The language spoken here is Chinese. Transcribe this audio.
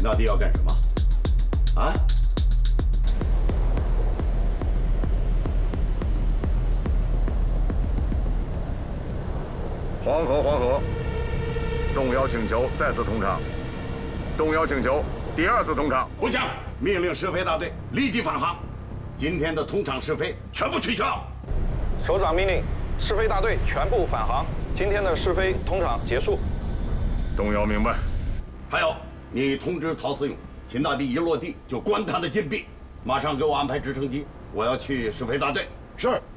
大帝要干什么？啊？ 黄河，动摇请求再次通场，动摇请求第2次通场。 不行，命令试飞大队立即返航，今天的通场试飞全部取消。 首长命令，试飞大队全部返航，今天的试飞通场结束。 动摇明白。 还有，你通知陶思勇，秦大帝一落地就关他的禁闭，马上给我安排直升机，我要去试飞大队。 是。